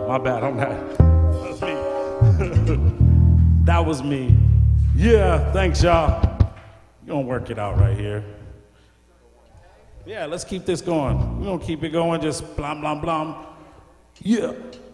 My bad on that. That's me. That was me. Yeah, thanks, y'all. You're gonna work it out right here. Yeah, let's keep this going. We're gonna keep it going, just blam, blam, blam. Yeah.